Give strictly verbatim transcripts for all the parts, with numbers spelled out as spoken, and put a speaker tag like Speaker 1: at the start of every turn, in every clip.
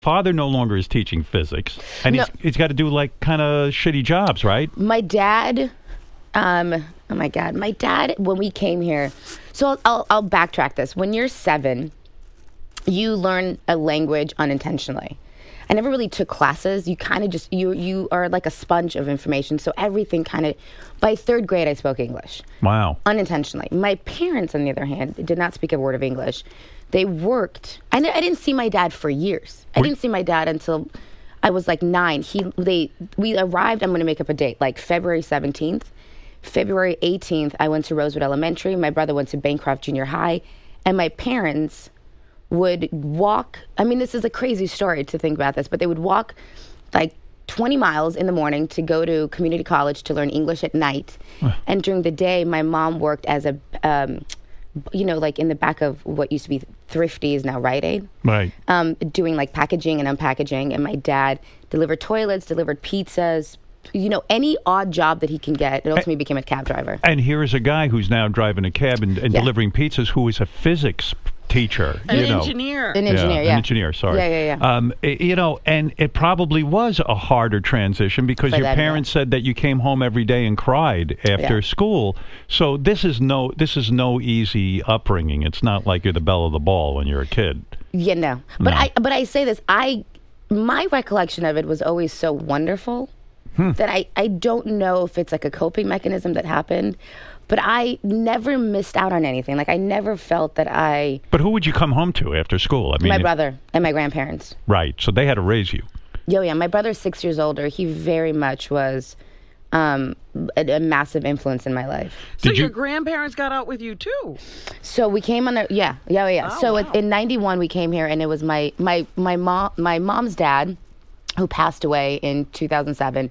Speaker 1: father no longer is teaching physics, and
Speaker 2: No.
Speaker 1: he's, he's got to do like kind of shitty jobs, right?
Speaker 2: My dad, um, oh my God, my dad, when we came here, so I'll, I'll, I'll backtrack this. When you're seven, you learn a language unintentionally. I never really took classes. You kind of just, you you are like a sponge of information. So everything kind of, by third grade, I spoke English.
Speaker 1: Wow.
Speaker 2: Unintentionally. My parents, on the other hand, did not speak a word of English. They worked. I, I didn't see my dad for years. I
Speaker 1: Were-
Speaker 2: didn't see my dad until I was like nine. He, they, we arrived, I'm going to make up a date, like February seventeenth. February eighteenth, I went to Rosewood Elementary. My brother went to Bancroft Junior High. And my parents would walk. I mean, this is a crazy story to think about this, but they would walk like twenty miles in the morning to go to community college to learn English at night. And during the day, my mom worked as a, um, you know, like in the back of what used to be Thrifty is now Rite Aid.
Speaker 1: Right.
Speaker 2: Um, doing like packaging and unpackaging. And my dad delivered toilets, delivered pizzas, you know, any odd job that he can get. And ultimately became a cab driver.
Speaker 1: And here is a guy who's now driving a cab and, and
Speaker 2: Yeah.
Speaker 1: delivering pizzas who is a physics teacher.
Speaker 3: An
Speaker 1: you know.
Speaker 3: engineer.
Speaker 2: An engineer, yeah.
Speaker 1: An engineer, sorry.
Speaker 2: Yeah, yeah, yeah.
Speaker 1: Um, i- you know, and it probably was a harder transition because
Speaker 2: For
Speaker 1: your
Speaker 2: them, yeah.
Speaker 1: parents said that you came home every day and cried after
Speaker 2: Yeah.
Speaker 1: school. So this is no this is no easy upbringing. It's not like you're the belle of the ball when you're a kid.
Speaker 2: Yeah, no. But
Speaker 1: No.
Speaker 2: I but I say this, I my recollection of it was always so wonderful that I, I don't know if it's like a coping mechanism that happened, but I never missed out on anything. Like I never felt that I
Speaker 1: But who would you come home to after school? I mean,
Speaker 2: my
Speaker 1: it-
Speaker 2: brother and my grandparents.
Speaker 1: right. So they had to raise you.
Speaker 2: Yo, yeah, my brother's six years older. He very much was um, a, a massive influence in my life.
Speaker 3: So
Speaker 1: Did
Speaker 3: your
Speaker 1: you-
Speaker 3: grandparents got out with you too.
Speaker 2: So we came on a yeah, yeah, yeah.
Speaker 3: Oh,
Speaker 2: so
Speaker 3: wow.
Speaker 2: it, in ninety-one we came here, and it was my my my mom my mom's dad, who passed away in two thousand seven,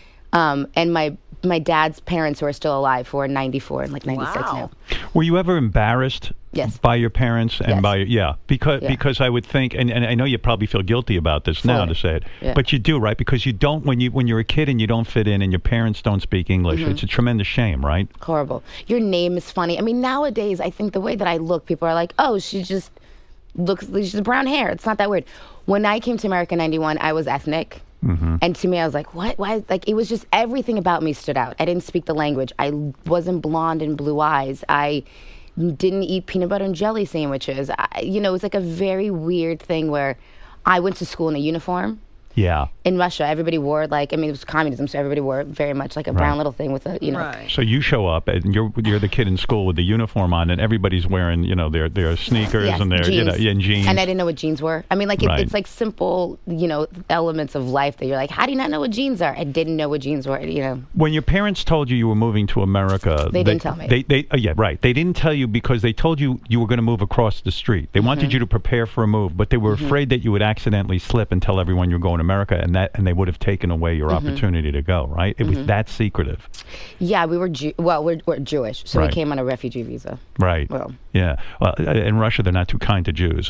Speaker 2: um, and my my dad's parents who are still alive, who are ninety-four and like ninety-six
Speaker 3: Wow.
Speaker 2: now.
Speaker 1: Were you ever embarrassed
Speaker 2: Yes.
Speaker 1: by your parents and
Speaker 2: Yes.
Speaker 1: by yeah because
Speaker 2: Yeah.
Speaker 1: because I would think and, and I know you probably feel guilty about this now
Speaker 2: Fully.
Speaker 1: to say it,
Speaker 2: Yeah.
Speaker 1: but you do, right? Because you don't when you when you're a kid and you don't fit in and your parents don't speak English,
Speaker 2: Mm-hmm.
Speaker 1: it's a tremendous shame, right?
Speaker 2: Horrible. Your name is funny. I mean, nowadays I think the way that I look, people are like, oh, she just looks she's brown hair. It's not that weird. When I came to America in ninety-one, I was ethnic. And to me, I was like, what? Why? Like, it was just everything about me stood out. I didn't speak the language. I wasn't blonde and blue eyes. I didn't eat peanut butter and jelly sandwiches. I, you know, it was like a very weird thing where I went to school in a uniform.
Speaker 1: Yeah.
Speaker 2: In Russia, everybody wore like, I mean, it was communism, so everybody wore very much like a brown
Speaker 1: Right.
Speaker 2: little thing with a, you know.
Speaker 3: Right.
Speaker 1: So you show up and you're you're the kid in school with the uniform on, and everybody's wearing you know their their sneakers
Speaker 2: Yes,
Speaker 1: and their you know
Speaker 2: jeans.
Speaker 1: yeah, and jeans.
Speaker 2: And I didn't know what jeans were. I mean, like, it,
Speaker 1: Right.
Speaker 2: it's like simple, you know, elements of life that you're like, how do you not know what jeans are? I didn't know what jeans were, you know.
Speaker 1: When your parents told you you were moving to America,
Speaker 2: They didn't tell me.
Speaker 1: They, they, uh, yeah, right. They didn't tell you because they told you you were going to move across the street. They
Speaker 2: Mm-hmm.
Speaker 1: wanted you to prepare for a move, but they were afraid that you would accidentally slip and tell everyone you were going to America, and that and they would have taken away your
Speaker 2: Mm-hmm.
Speaker 1: opportunity to go. Right? It was that secretive.
Speaker 2: Yeah, we were, Jew- well, we're, we're Jewish, so
Speaker 1: Right.
Speaker 2: we came on a refugee visa.
Speaker 1: Right.
Speaker 2: Well.
Speaker 1: Yeah. Well, uh, in Russia, they're not too kind to Jews.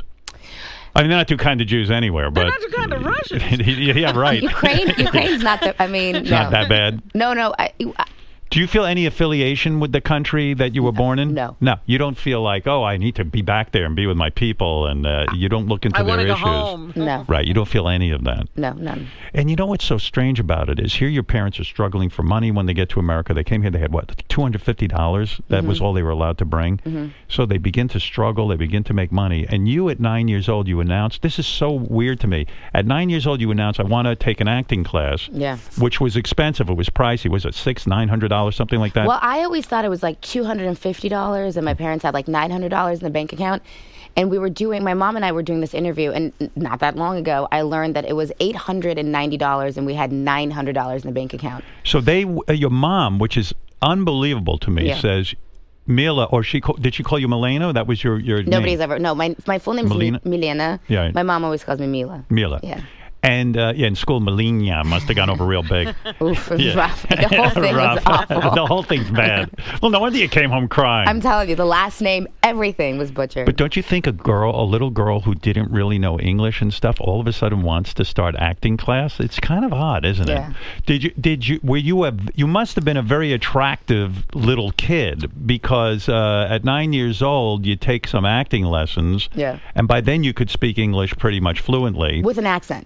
Speaker 1: I mean, they're not too kind to Jews anywhere, but
Speaker 3: They're not too kind to Russians.
Speaker 1: yeah, right.
Speaker 2: Ukraine, Ukraine's not the, I mean, no.
Speaker 1: Not that bad.
Speaker 2: No, no, I, I,
Speaker 1: Do you feel any affiliation with the country that you were born in?
Speaker 2: No.
Speaker 1: No. You don't feel like, oh, I need to be back there and be with my people, and uh, you don't look into
Speaker 3: I
Speaker 1: their
Speaker 3: want to go
Speaker 1: issues.
Speaker 3: home.
Speaker 2: no,
Speaker 1: Right. You don't feel any of that.
Speaker 2: no, none.
Speaker 1: And you know what's so strange about it is here your parents are struggling for money when they get to America. They came here, they had what, two hundred fifty dollars? That
Speaker 2: Mm-hmm.
Speaker 1: was all they were allowed to bring. So they begin to struggle, they begin to make money. And you at nine years old, you announced, this is so weird to me. At nine years old, you announced, I want to take an acting class.
Speaker 2: Yeah.
Speaker 1: Which was expensive. It was pricey. Was it six, nine hundred dollars, something like that?
Speaker 2: Well, I always thought it was like two hundred fifty dollars, and my parents had like nine hundred dollars in the bank account. And we were doing, my mom and I were doing this interview, and not that long ago, I learned that it was eight hundred ninety dollars, and we had nine hundred dollars in the bank account.
Speaker 1: So they, uh, your mom, which is unbelievable to me,
Speaker 2: Yeah.
Speaker 1: says, Mila, or she call, did she call you Milena? That was your your
Speaker 2: Nobody's
Speaker 1: name.
Speaker 2: ever, no, my my full name is
Speaker 1: Milena?
Speaker 2: Mi- Milena.
Speaker 1: Yeah.
Speaker 2: My mom always calls me Mila.
Speaker 1: Mila.
Speaker 2: Yeah.
Speaker 1: And uh, yeah, in school, Melina must have gone over real big.
Speaker 2: Oof, it was
Speaker 1: Yeah.
Speaker 2: rough. The whole thing was
Speaker 1: Rough.
Speaker 2: awful.
Speaker 1: The whole thing's bad. Well, no wonder you came home crying.
Speaker 2: I'm telling you, the last name, everything was butchered.
Speaker 1: But don't you think a girl, a little girl who didn't really know English and stuff, all of a sudden wants to start acting class? It's kind of odd, isn't
Speaker 2: Yeah.
Speaker 1: it? Did you? Did you? Were you a? You must have been a very attractive little kid because uh, at nine years old you take some acting lessons.
Speaker 2: Yeah.
Speaker 1: And by then you could speak English pretty much fluently.
Speaker 2: With an accent.